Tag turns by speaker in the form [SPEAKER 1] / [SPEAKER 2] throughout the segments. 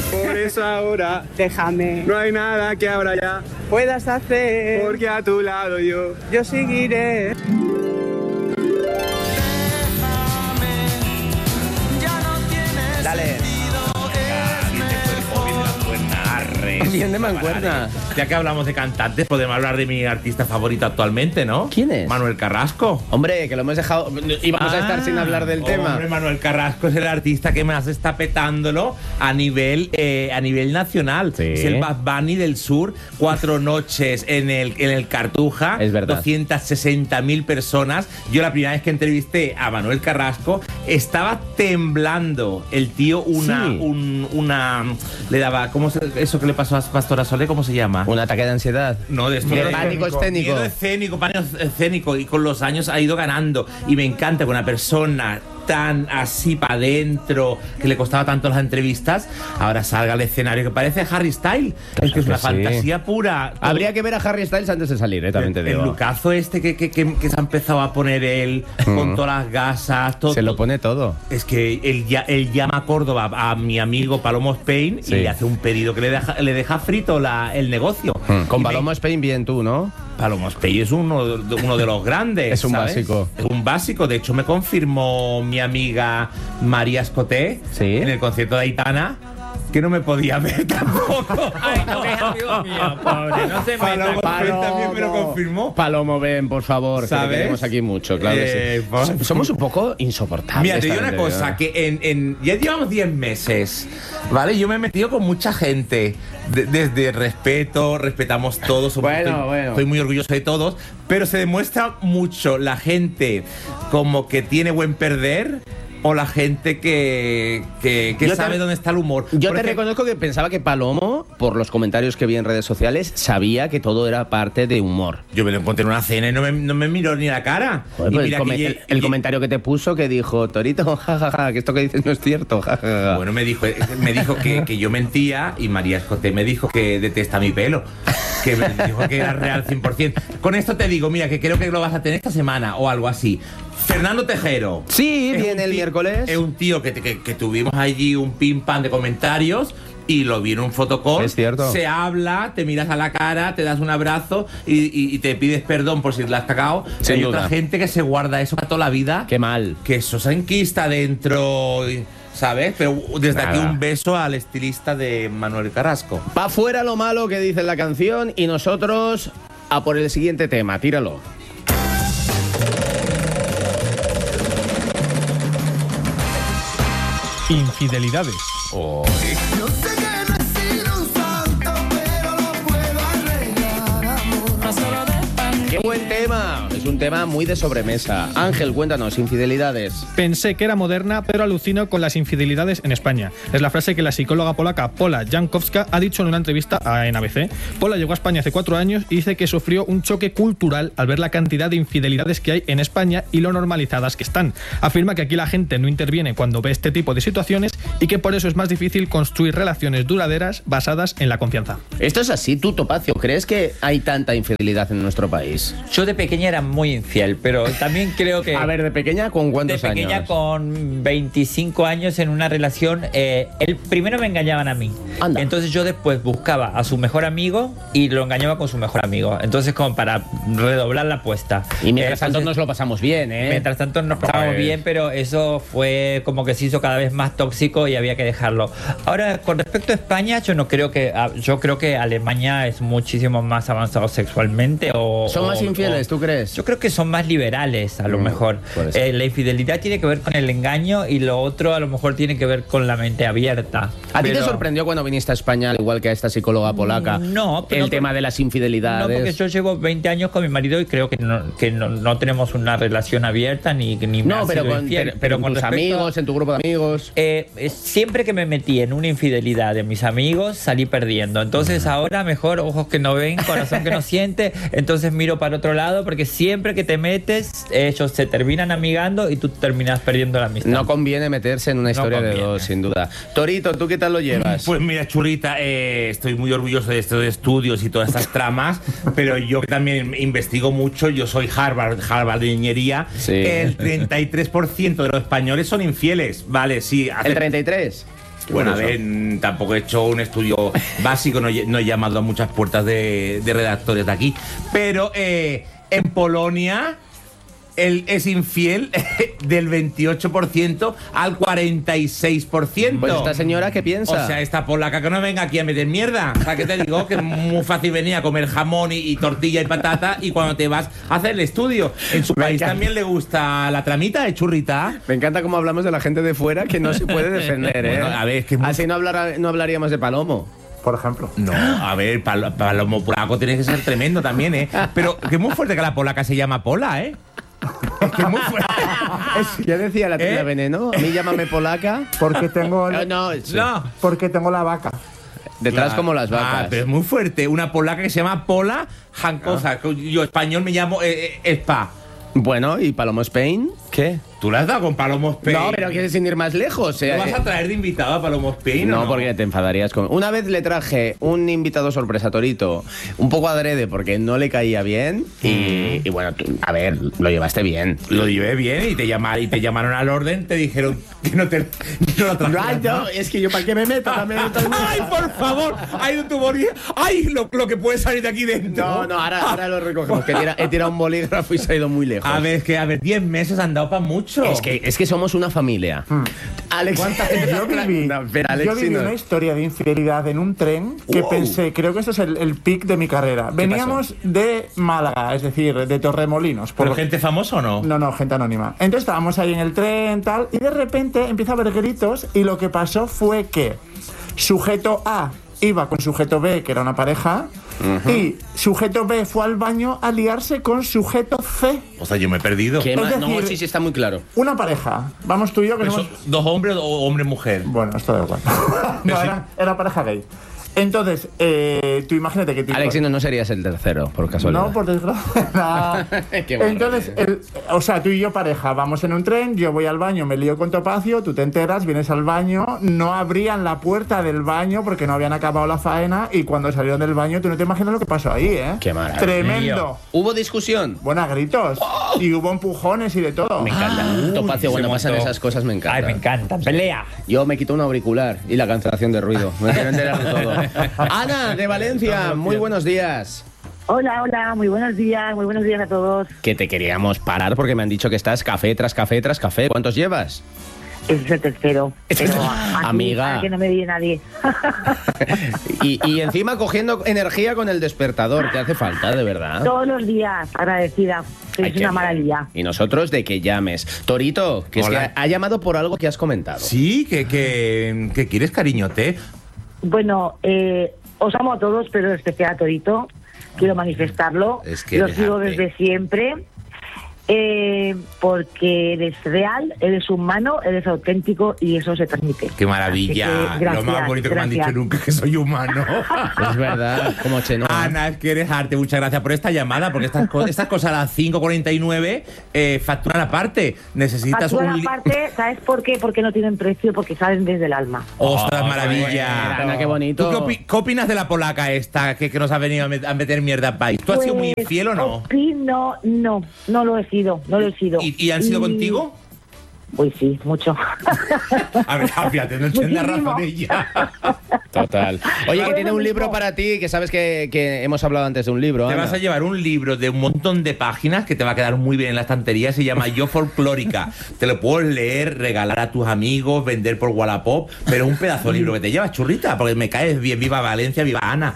[SPEAKER 1] Por eso ahora
[SPEAKER 2] déjame,
[SPEAKER 1] no hay nada que ahora ya
[SPEAKER 2] puedas hacer,
[SPEAKER 1] porque a tu lado yo
[SPEAKER 2] seguiré.
[SPEAKER 3] Dale. Bien de mancuerna.
[SPEAKER 4] Ya que hablamos de cantantes, podemos hablar de mi artista favorito actualmente, ¿no?
[SPEAKER 3] ¿Quién es?
[SPEAKER 4] Manuel Carrasco.
[SPEAKER 3] Hombre, que lo hemos dejado. Íbamos a estar sin hablar del tema.
[SPEAKER 4] Hombre, Manuel Carrasco es el artista que más está petándolo a nivel nacional.
[SPEAKER 3] Sí.
[SPEAKER 4] Es el Bad Bunny del sur. 4 noches en el Cartuja.
[SPEAKER 3] Es verdad.
[SPEAKER 4] 260.000 personas. Yo la primera vez que entrevisté a Manuel Carrasco estaba temblando. El tío le daba, eso que le pasó a Pastora Soler, ¿cómo se llama?
[SPEAKER 3] Un ataque de ansiedad.
[SPEAKER 4] No, de
[SPEAKER 3] pánico escénico.
[SPEAKER 4] Pánico escénico. Y con los años ha ido ganando. Y me encanta que una persona tan así para adentro, que le costaba tanto las entrevistas, ahora salga al escenario que parece Harry Styles. Es que es una fantasía pura.
[SPEAKER 3] Habría que ver a Harry Styles antes de salir, también te digo.
[SPEAKER 4] El lucazo este que se ha empezado a poner él con todas las gasas, todo.
[SPEAKER 3] Se lo pone todo.
[SPEAKER 4] Es que él llama a Córdoba a mi amigo Palomo Spain y le hace un pedido que le deja frito el negocio.
[SPEAKER 3] Con Palomo Spain bien tú, ¿no?
[SPEAKER 4] Palomo Spain es uno de los grandes.
[SPEAKER 3] Es un
[SPEAKER 4] ¿sabes?
[SPEAKER 3] básico.
[SPEAKER 4] Es un básico. De hecho, me confirmó mi amiga María Escoté en el concierto de Aitana que no me podía ver tampoco.
[SPEAKER 5] Ay, no, Dios mío, pobre, no se
[SPEAKER 4] Palomo Spain también me lo confirmó.
[SPEAKER 3] Palomo, ven, por favor,
[SPEAKER 4] ¿sabes?
[SPEAKER 3] que te queremos aquí mucho, claro que sí. Somos un poco insoportables.
[SPEAKER 4] Mira, te digo una cosa, que ya llevamos 10 meses, ¿vale? Yo me he metido con mucha gente, desde respeto, respetamos todos. Estoy muy orgulloso de todos, pero se demuestra mucho la gente como que tiene buen perder, o la gente que sabe dónde está el humor.
[SPEAKER 3] Yo te reconozco que pensaba que Palomo, por los comentarios que vi en redes sociales, sabía que todo era parte de humor.
[SPEAKER 4] Yo me lo encontré en una cena y no me miró ni la cara.
[SPEAKER 3] Joder,
[SPEAKER 4] y
[SPEAKER 3] pues
[SPEAKER 4] mira
[SPEAKER 3] el comentario que te puso, que dijo, Torito, jajaja, que esto que dices no es cierto, jajaja.
[SPEAKER 4] Bueno, me dijo que yo mentía, y María Escoté me dijo que detesta mi pelo. Que me dijo que era real 100%. Con esto te digo, mira, que creo que lo vas a tener esta semana o algo así. Fernando Tejero.
[SPEAKER 3] Sí, viene el miércoles.
[SPEAKER 4] Es un tío que tuvimos allí un pim pam de comentarios y lo vi en un fotocall.
[SPEAKER 3] Es cierto.
[SPEAKER 4] Se habla, te miras a la cara, te das un abrazo y te pides perdón por si la has cagado. Hay otra gente que se guarda eso para toda la vida.
[SPEAKER 3] Qué mal.
[SPEAKER 4] Que eso se enquista dentro, ¿sabes? Pero desde aquí un beso al estilista de Manuel Carrasco.
[SPEAKER 3] Pa' fuera lo malo que dice la canción y nosotros a por el siguiente tema. Tíralo.
[SPEAKER 6] Infidelidades.
[SPEAKER 3] ¡Qué buen tema! Es un tema muy de sobremesa. Ángel, cuéntanos, infidelidades.
[SPEAKER 6] Pensé que era moderna, pero alucino con las infidelidades en España. Es la frase que la psicóloga polaca Pola Jankowska ha dicho en una entrevista en ABC. Pola llegó a España hace 4 años y dice que sufrió un choque cultural al ver la cantidad de infidelidades que hay en España y lo normalizadas que están. Afirma que aquí la gente no interviene cuando ve este tipo de situaciones y que por eso es más difícil construir relaciones duraderas basadas en la confianza.
[SPEAKER 3] Esto es así, tú, Topacio. ¿Crees que hay tanta infidelidad en nuestro país?
[SPEAKER 5] Yo de pequeña era muy infiel, pero también creo que...
[SPEAKER 3] A ver, ¿de pequeña con cuántos años?
[SPEAKER 5] De pequeña con 25 años en una relación. El primero me engañaban a mí.
[SPEAKER 3] Anda.
[SPEAKER 5] Entonces yo después buscaba a su mejor amigo y lo engañaba con su mejor amigo. Entonces como para redoblar la apuesta.
[SPEAKER 3] Y mientras tanto nos lo pasamos bien, ¿eh?
[SPEAKER 5] Mientras tanto nos pasamos bien, pero eso fue como que se hizo cada vez más tóxico y había que dejarlo. Ahora, con respecto a España, yo creo que Alemania es muchísimo más avanzado sexualmente.
[SPEAKER 3] ¿Son más infieles, tú crees?
[SPEAKER 5] Yo creo que son más liberales, a lo mejor. La infidelidad tiene que ver con el engaño y lo otro a lo mejor tiene que ver con la mente abierta.
[SPEAKER 3] ¿A ti te sorprendió cuando viniste a España, al igual que a esta psicóloga polaca, el tema de las infidelidades?
[SPEAKER 5] No, porque yo llevo 20 años con mi marido y creo que no tenemos una relación abierta ni
[SPEAKER 3] no, pero con tus amigos, en tu grupo de amigos.
[SPEAKER 5] Siempre que me metí en una infidelidad de mis amigos, salí perdiendo. Entonces ahora mejor ojos que no ven, corazón que no siente. Entonces miro para otro lado porque siempre que te metes, ellos se terminan amigando y tú terminas perdiendo la amistad.
[SPEAKER 3] No conviene meterse en una historia de dos, sin duda. Torito, ¿tú qué tal lo llevas?
[SPEAKER 4] Pues mira, churrita, estoy muy orgulloso de estos estudios y todas estas tramas, pero yo también investigo mucho. Yo soy Harvard de ingeniería.
[SPEAKER 3] Sí.
[SPEAKER 4] El 33% de los españoles son infieles, ¿vale? Sí.
[SPEAKER 3] ¿El 33%?
[SPEAKER 4] Bueno, a ver, tampoco he hecho un estudio básico, no he llamado a muchas puertas de redactores de aquí. Pero en Polonia él es infiel del 28% al 46%.
[SPEAKER 3] Pues esta señora, ¿qué piensa?
[SPEAKER 4] O sea, esta polaca que no venga aquí a meter mierda. O sea, que te digo que es muy fácil venir a comer jamón y tortilla y patata y cuando te vas a hacer el estudio. En su país también le gusta la tramita de churrita.
[SPEAKER 3] Me encanta cómo hablamos de la gente de fuera que no se puede defender, ¿eh?
[SPEAKER 4] Bueno, a ver, es que
[SPEAKER 3] así no hablaríamos de Palomo.
[SPEAKER 7] Por ejemplo.
[SPEAKER 4] No, a ver, Palomo polaco tiene que ser tremendo también, ¿eh? Pero que es muy fuerte que la polaca se llama Pola, ¿eh? Es que es muy fuerte.
[SPEAKER 3] Ya decía la tía Veneno, a mí llámame polaca.
[SPEAKER 7] Porque tengo...
[SPEAKER 3] No.
[SPEAKER 7] Porque tengo la vaca.
[SPEAKER 3] Detrás como las vacas.
[SPEAKER 4] Pero es muy fuerte. Una polaca que se llama Pola Jankosa. Yo español me llamo Spa.
[SPEAKER 3] Bueno, ¿y Palomo Spain? ¿Qué?
[SPEAKER 4] ¿Tú le has dado con Palomo Spain?
[SPEAKER 3] No, pero que sin ir más lejos.
[SPEAKER 4] ¿Te vas a traer de invitado a Palomo Spain?
[SPEAKER 3] No, porque te enfadarías con... Una vez le traje un invitado sorpresa, Torito, un poco adrede porque no le caía bien y bueno, a ver, lo llevaste bien.
[SPEAKER 4] Lo llevé bien y te llamaron al orden, te dijeron que no lo trajeras.
[SPEAKER 3] No, es que yo para qué me meto también.
[SPEAKER 4] ¡Ay, por favor! ¡Ay, tu bolígrafo! ¡Ay, lo que puede salir de aquí dentro!
[SPEAKER 3] No, ahora lo recogemos, que he tirado un bolígrafo y se ha ido muy lejos.
[SPEAKER 4] A ver, 10 meses han dado para mucho.
[SPEAKER 3] Es que somos una familia. Alex,
[SPEAKER 7] yo viví una historia de infidelidad en un tren que pensé, creo que este es el pic de mi carrera. Veníamos de Málaga, es decir, de Torremolinos.
[SPEAKER 4] ¿Pero gente famosa o no?
[SPEAKER 7] No, gente anónima. Entonces estábamos ahí en el tren, tal, y de repente empieza a haber gritos y lo que pasó fue que sujeto A iba con sujeto B, que era una pareja, y sujeto B fue al baño a liarse con sujeto C.
[SPEAKER 4] O sea, yo me he perdido.
[SPEAKER 3] No, sí, está muy claro.
[SPEAKER 7] Una pareja. Vamos tú y yo que somos...
[SPEAKER 4] ¿Dos hombres o hombre-mujer?
[SPEAKER 7] Bueno, esto da igual. No, era pareja gay. Entonces, tú imagínate que...
[SPEAKER 3] Alex, no serías el tercero, por casualidad.
[SPEAKER 7] No, por desgracia. Entonces, o sea, tú y yo pareja, vamos en un tren, yo voy al baño, me lío con Topacio, tú te enteras, vienes al baño, no abrían la puerta del baño porque no habían acabado la faena y cuando salieron del baño, tú no te imaginas lo que pasó ahí, ¿eh?
[SPEAKER 3] Qué maravilla.
[SPEAKER 7] Tremendo.
[SPEAKER 3] ¿Hubo discusión?
[SPEAKER 7] Bueno, a gritos. Y hubo empujones y de todo.
[SPEAKER 3] Me encanta. Topacio, cuando pasan esas cosas me encanta.
[SPEAKER 5] Ay, me encanta. Pelea.
[SPEAKER 3] Yo me quito un auricular y la cancelación de ruido. Me quiero enterar de todo. Ana, de Valencia, muy buenos días.
[SPEAKER 8] Hola, muy buenos días a todos.
[SPEAKER 3] Que te queríamos parar porque me han dicho que estás café tras café tras café. ¿Cuántos llevas?
[SPEAKER 8] Ese es el tercero. Pero
[SPEAKER 3] amiga.
[SPEAKER 8] Que no me viene nadie.
[SPEAKER 3] y encima cogiendo energía con el despertador, te hace falta, de verdad.
[SPEAKER 8] Todos los días, agradecida. Es una maravilla.
[SPEAKER 3] Y nosotros de que llames. Torito, que es que ha llamado por algo que has comentado.
[SPEAKER 4] Sí, que quieres cariñote.
[SPEAKER 8] Bueno, os amo a todos, pero en especial a Torito. Quiero manifestarlo.
[SPEAKER 4] Es que
[SPEAKER 8] lo sigo desde siempre. Porque eres real, eres humano, eres auténtico y eso se transmite.
[SPEAKER 4] ¡Qué maravilla!
[SPEAKER 8] Gracias,
[SPEAKER 4] lo más bonito que me han dicho nunca, que soy humano.
[SPEAKER 3] Es verdad, como Chenoa.
[SPEAKER 4] Ana, es que eres arte. Muchas gracias por esta llamada, porque estas cosas a las 5:49 facturan aparte. Necesitas
[SPEAKER 8] facturan aparte, ¿sabes por qué? Porque no tienen precio, porque salen desde el alma.
[SPEAKER 4] ¡Ostras, maravilla!
[SPEAKER 3] Ana, qué bonito.
[SPEAKER 4] ¿Tú qué opinas de la polaca esta que nos ha venido a meter mierda al país? ¿Tú has sido muy infiel o no?
[SPEAKER 8] Opino, no lo he sido.
[SPEAKER 4] ¿Y han sido contigo?
[SPEAKER 8] Pues sí, mucho.
[SPEAKER 4] A ver, fíjate, no entiendes razón ella.
[SPEAKER 3] Total. Oye, que tiene un libro para ti, que sabes que hemos hablado antes de un libro.
[SPEAKER 4] Te
[SPEAKER 3] Ana.
[SPEAKER 4] vas a llevar un libro de un montón de páginas que te va a quedar muy bien en la estantería. Se llama Yo Folclórica. Te lo puedes leer, regalar a tus amigos, vender por Wallapop, pero un pedazo de libro que te llevas, churrita, porque me caes bien. Viva Valencia, viva Ana.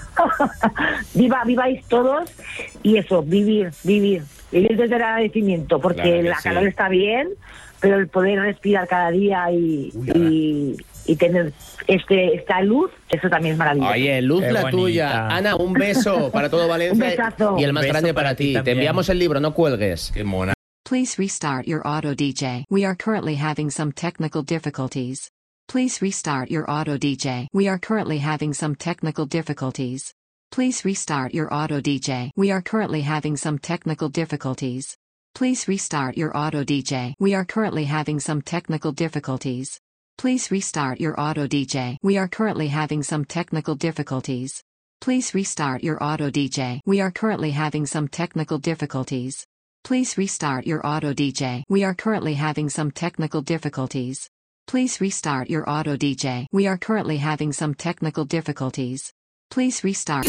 [SPEAKER 8] Viváis todos y eso, vivir desde el agradecimiento, porque
[SPEAKER 3] claro
[SPEAKER 8] la calor está bien, pero el poder respirar cada día y tener esta luz, eso también es maravilloso.
[SPEAKER 3] Oye, luz
[SPEAKER 5] Qué
[SPEAKER 3] la
[SPEAKER 5] bonita.
[SPEAKER 3] tuya. Ana, un beso para todo Valencia.
[SPEAKER 8] Un besazo.
[SPEAKER 3] Y el más
[SPEAKER 5] Un beso
[SPEAKER 3] grande
[SPEAKER 5] para
[SPEAKER 3] para
[SPEAKER 5] ti
[SPEAKER 3] ti. Te
[SPEAKER 5] también.
[SPEAKER 3] enviamos el libro, no cuelgues.
[SPEAKER 4] Qué mona.
[SPEAKER 9] Please restart your auto DJ. We are currently having some technical difficulties. Please restart your auto DJ. We are currently having some technical difficulties. Please restart your auto DJ. We are currently having some technical difficulties. Please restart your auto DJ. We are currently having some technical difficulties. Please restart your auto DJ. We are currently having some technical difficulties. Please restart your auto DJ. We are currently having some technical difficulties. Please restart your auto DJ. We are currently having some technical difficulties. Please restart your auto DJ. We are currently having some technical difficulties. Please restart.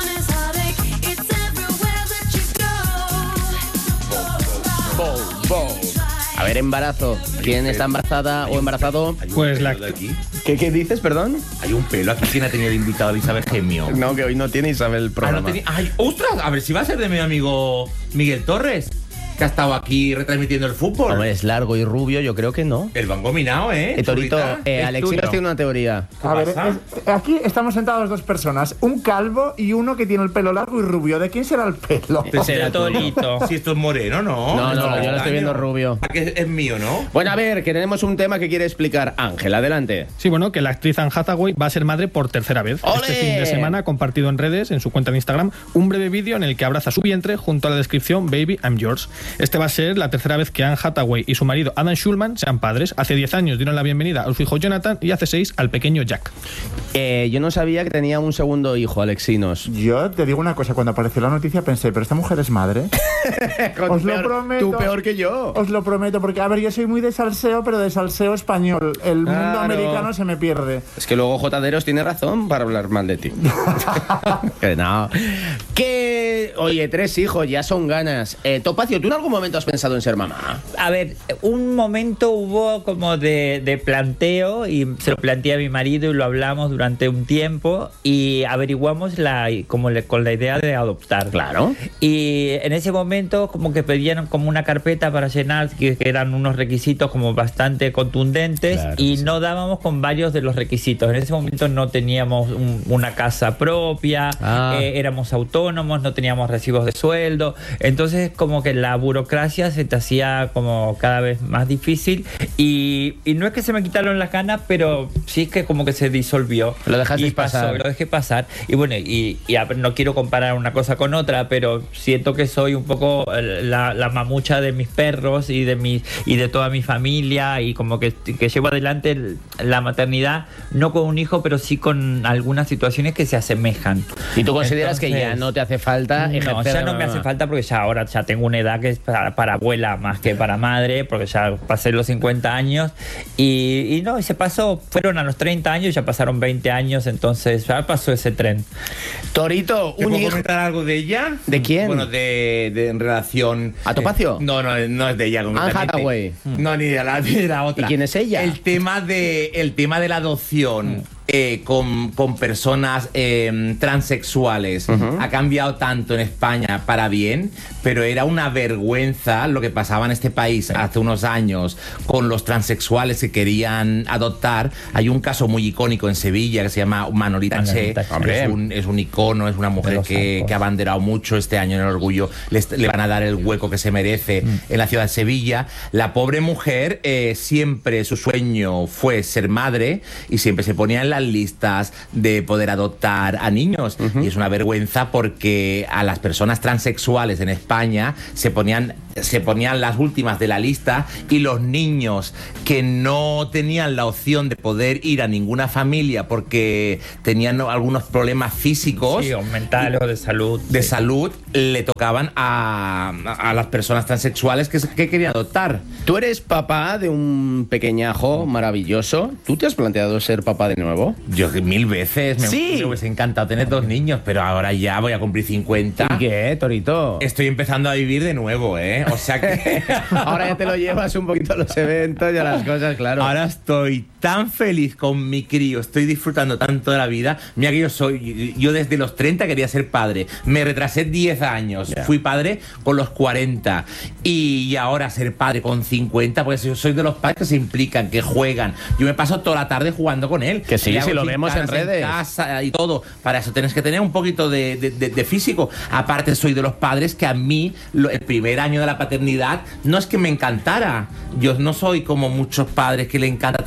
[SPEAKER 3] A ver, embarazo. ¿Quién está embarazada o embarazado?
[SPEAKER 6] Pues la...
[SPEAKER 3] ¿Qué dices, perdón?
[SPEAKER 4] Hay un pelo aquí. ¿Quién ha tenido de invitado a Elizabeth Gemio?
[SPEAKER 3] No, que hoy no tiene Isabel el programa.
[SPEAKER 4] ¡Ay, ostras! A ver si va a ser de mi amigo Miguel Torres, que ha estado aquí retransmitiendo el fútbol.
[SPEAKER 3] Hombre, es largo y rubio, yo creo que no.
[SPEAKER 4] El van combinado, ¿eh?
[SPEAKER 3] Torito, Alexinos tiene una teoría.
[SPEAKER 7] A ver, aquí estamos sentados dos personas, un calvo y uno que tiene el pelo largo y rubio. ¿De quién será el pelo?
[SPEAKER 5] Será Torito.
[SPEAKER 4] Si esto es moreno, ¿no?
[SPEAKER 3] No, yo lo estoy viendo rubio.
[SPEAKER 4] Que es mío, ¿no?
[SPEAKER 3] Bueno, a ver, que tenemos un tema que quiere explicar Ángel. Adelante.
[SPEAKER 6] Sí, bueno, que la actriz Anne Hathaway va a ser madre por tercera vez.
[SPEAKER 3] ¡Ole!
[SPEAKER 6] Este fin de semana ha compartido en redes, en su cuenta de Instagram, un breve vídeo en el que abraza su vientre junto a la descripción "Baby, I'm yours". Este va a ser la tercera vez que Anne Hathaway y su marido Adam Schulman sean padres. Hace 10 años dieron la bienvenida a su hijo Jonathan y hace 6 al pequeño Jack.
[SPEAKER 3] Yo no sabía que tenía un segundo hijo, Alexinos.
[SPEAKER 7] Yo te digo una cosa, cuando apareció la noticia pensé, ¿pero esta mujer es madre? Os lo prometo.
[SPEAKER 3] Tú peor que yo.
[SPEAKER 7] Os lo prometo, porque a ver, yo soy muy de salseo, pero de salseo español. El mundo americano se me pierde.
[SPEAKER 3] Es que luego Jotaderos tiene razón para hablar mal de ti. Que no. Oye, 3 hijos, ya son ganas. Topacio, ¿tú en algún momento has pensado en ser mamá?
[SPEAKER 5] A ver, un momento hubo como de planteo y se lo planteé a mi marido y lo hablamos durante un tiempo y averiguamos con la idea de adoptar.
[SPEAKER 3] Claro.
[SPEAKER 5] Y en ese momento como que pedían como una carpeta para llenar que eran unos requisitos como bastante contundentes, claro, y no dábamos con varios de los requisitos. En ese momento no teníamos una casa propia, éramos autónomos, no teníamos recibos de sueldo, entonces como que la burocracia se te hacía como cada vez más difícil y no es que se me quitaron las ganas, pero sí es que como que se disolvió.
[SPEAKER 3] Lo dejaste pasar.
[SPEAKER 5] Lo dejé pasar y bueno, y no quiero comparar una cosa con otra, pero siento que soy un poco la mamucha de mis perros y de toda mi familia y como que llevo adelante la maternidad, no con un hijo, pero sí con algunas situaciones que se asemejan.
[SPEAKER 3] ¿Y tú consideras que ya no te hace falta ejercer?
[SPEAKER 5] No, ya no me hace falta porque ya ahora ya tengo una edad que es para abuela más que para madre, porque ya pasé los 50 años y no, se pasó, fueron a los 30 años, ya pasaron 20 años, entonces ya pasó ese tren.
[SPEAKER 3] Torito,
[SPEAKER 4] ¿Te puedo comentar algo de ella?
[SPEAKER 3] ¿De quién?
[SPEAKER 4] Bueno, en relación...
[SPEAKER 3] ¿A Topacio?
[SPEAKER 4] No es de ella concretamente.
[SPEAKER 3] Anne Hathaway.
[SPEAKER 4] No, ni de la otra.
[SPEAKER 3] ¿Y quién es ella?
[SPEAKER 4] El tema de la adopción con personas transexuales ha cambiado tanto en España para bien, pero era una vergüenza lo que pasaba en este país hace unos años con los transexuales que querían adoptar. Hay un caso muy icónico en Sevilla que se llama Manolita Che. Es un icono, es una mujer que ha abanderado mucho este año en el orgullo. Le van a dar el hueco que se merece en la ciudad de Sevilla. La pobre mujer siempre su sueño fue ser madre y siempre se ponía en las listas de poder adoptar a niños, y es una vergüenza porque a las personas transexuales en España se ponían las últimas de la lista y los niños que no tenían la opción de poder ir a ninguna familia porque tenían algunos problemas físicos,
[SPEAKER 5] o mentales o de salud,
[SPEAKER 4] le tocaban a las personas transexuales que querían adoptar.
[SPEAKER 3] Tú eres papá de un pequeñajo maravilloso. ¿Tú te has planteado ser papá de nuevo?
[SPEAKER 4] Yo 1000 veces. Me hubiese encantado tener 2 niños, pero ahora ya voy a cumplir 50.
[SPEAKER 3] ¿Y qué, Torito?
[SPEAKER 4] Estoy empezando a vivir de nuevo, ¿eh? O sea que...
[SPEAKER 3] Ahora ya te lo llevas un poquito a los eventos y a las cosas, claro.
[SPEAKER 4] Ahora estoy tan feliz con mi crío, estoy disfrutando tanto de la vida. Mira que yo desde los 30 quería ser padre. Me retrasé 10 años. Yeah. Fui padre con los 40. Y ahora ser padre con 50, pues yo soy de los padres que se implican, que juegan. Yo me paso toda la tarde jugando con él.
[SPEAKER 3] Que sí, si lo vemos en redes.
[SPEAKER 4] En casa y todo. Para eso tienes que tener un poquito de físico. Aparte, soy de los padres que a mí, el primer año de la paternidad, no es que me encantara. Yo no soy como muchos padres que le encanta tener un bebé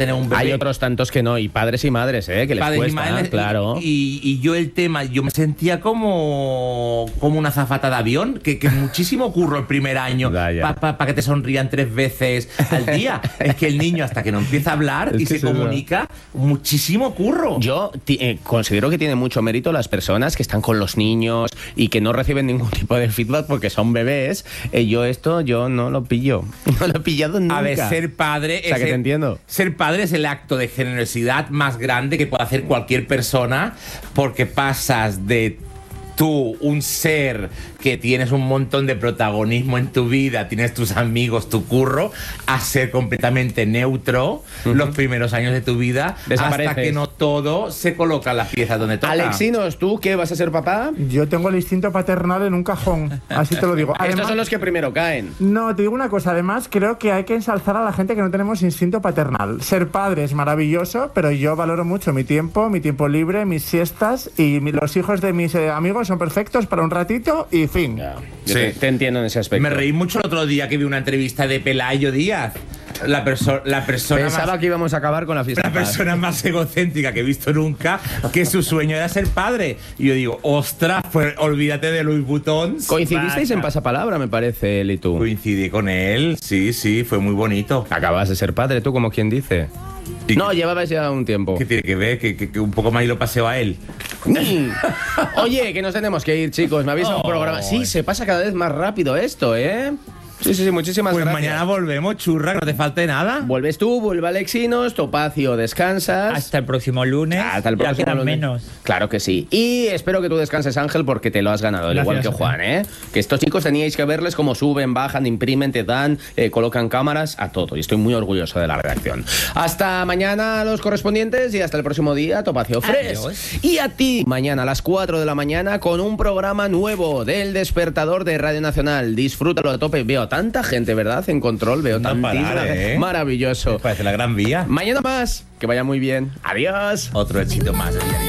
[SPEAKER 3] hay otros tantos que no, y padres y madres, que les
[SPEAKER 4] Padres y
[SPEAKER 3] cuesta,
[SPEAKER 4] madres,
[SPEAKER 3] claro.
[SPEAKER 4] Y yo yo me sentía como una azafata de avión, que muchísimo curro el primer año para que te sonrían 3 veces al día. Es que el niño, hasta que no empieza a hablar y se comunica, muchísimo curro.
[SPEAKER 3] Yo considero que tiene mucho mérito las personas que están con los niños y que no reciben ningún tipo de feedback porque son bebés. Yo no lo pillo. No lo he pillado nunca.
[SPEAKER 4] A ver, ser padre
[SPEAKER 3] o sea, que te entiendo.
[SPEAKER 4] Ser padre es el acto de generosidad más grande que puede hacer cualquier persona, porque pasas de tú, un ser que tienes un montón de protagonismo en tu vida, tienes tus amigos, tu curro, a ser completamente neutro los primeros años de tu vida, hasta que no todo se coloca las piezas donde toca.
[SPEAKER 3] Alexinos, ¿tú qué vas a ser papá?
[SPEAKER 7] Yo tengo el instinto paternal en un cajón, así te lo digo. Además,
[SPEAKER 3] estos son los que primero caen.
[SPEAKER 7] No, te digo una cosa, además creo que hay que ensalzar a la gente que no tenemos instinto paternal. Ser padre es maravilloso, pero yo valoro mucho mi tiempo libre, mis siestas, y los hijos de mis amigos son perfectos para un ratito y fin.
[SPEAKER 3] Yo te entiendo en ese aspecto.
[SPEAKER 4] Me reí mucho el otro día que vi una entrevista de Pelayo Díaz. La persona
[SPEAKER 3] Pensaba
[SPEAKER 4] más,
[SPEAKER 3] que íbamos a acabar con la fiesta.
[SPEAKER 4] La persona más egocéntrica que he visto nunca, que su sueño era ser padre. Y yo digo, ostras, pues olvídate de Louis Vuitton.
[SPEAKER 3] Coincidisteis en pasapalabra, me parece, él y tú.
[SPEAKER 4] Coincidí con él, sí, fue muy bonito.
[SPEAKER 3] Acabas de ser padre, tú, como quien dice. No, llevabas ya un tiempo.
[SPEAKER 4] ¿Qué tiene que ver? Que un poco más y lo paseo a él.
[SPEAKER 3] Oye, que nos tenemos que ir, chicos. Me habéis dado un programa. Sí, se pasa cada vez más rápido esto, ¿eh? Sí, muchísimas gracias.
[SPEAKER 4] Pues mañana volvemos, churra, que no te falte nada.
[SPEAKER 3] Vuelves tú, vuelve Alexinos, Topacio, descansas.
[SPEAKER 5] Hasta el próximo lunes.
[SPEAKER 3] Hasta el próximo lunes.
[SPEAKER 5] Menos.
[SPEAKER 3] Claro que sí. Y espero que tú descanses, Ángel, porque te lo has ganado, al igual que Juan, ¿eh? Que estos chicos teníais que verles cómo suben, bajan, imprimen, te dan, colocan cámaras, a todo. Y estoy muy orgulloso de la redacción. Hasta mañana los correspondientes y hasta el próximo día, Topacio Fresh. Y a ti, mañana a las 4 de la mañana con un programa nuevo del Despertador de Radio Nacional. Disfrútalo de tope. Veo tanta gente, ¿verdad? En control, veo tantísima gente. Maravilloso.
[SPEAKER 4] Me parece la Gran Vía.
[SPEAKER 3] Mañana más. Que vaya muy bien. Adiós.
[SPEAKER 4] Otro éxito más.